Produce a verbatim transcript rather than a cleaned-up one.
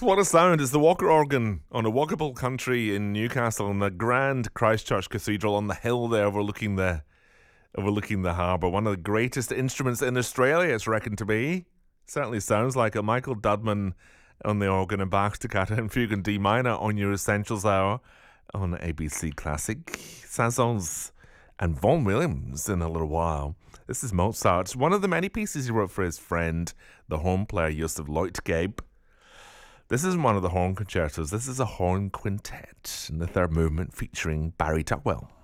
What a sound. It's the Walker organ on a walkable country in Newcastle in the grand Christchurch Cathedral on the hill there overlooking the overlooking the harbour. One of the greatest instruments in Australia, it's reckoned to be. Certainly sounds like it. Michael Dudman on the organ and Bach Toccata and Fugue in D minor on your Essentials Hour on A B C Classic. Saint-Saëns and Vaughan Williams in a little while. This is Mozart, one of the many pieces he wrote for his friend, the horn player Joseph Leutgeb. This isn't one of the horn concertos. This is a horn quintet in the third movement featuring Barry Tutwell.